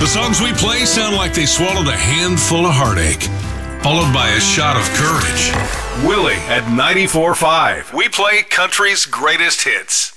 The songs we play sound like they swallowed a handful of heartache, followed by a shot of courage. Willie at 94.5. We play country's greatest hits.